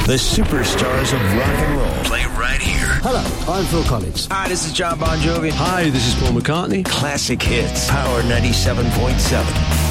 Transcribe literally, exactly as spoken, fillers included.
The superstars of rock and roll play right here. Hello, I'm Phil Collins. Hi, this is John Bon Jovi. Hi, this is Paul McCartney. Classic hits. Power ninety-seven point seven.